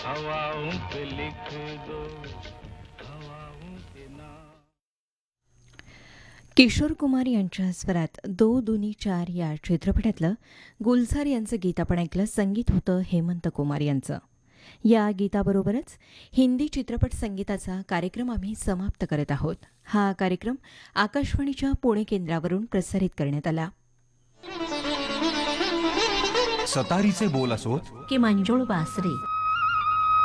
हवाओं पे लिख दो हवाओं के नाम. किशोर कुमार यांच्या स्वरात दो दुनी चार या चित्रपटातलं गुलजार यांचं गीत आपण ऐकलं. संगीत होतं हेमंत कुमार यांचं. या गीताबरोबरच हिंदी चित्रपट संगीताचा कार्यक्रम आम्ही समाप्त करत आहोत. हा कार्यक्रम आकाशवाणीच्या पुणे केंद्रावरून प्रसारित करण्यात आला. सतारीचे बोल असोत की मंजूळ बासरी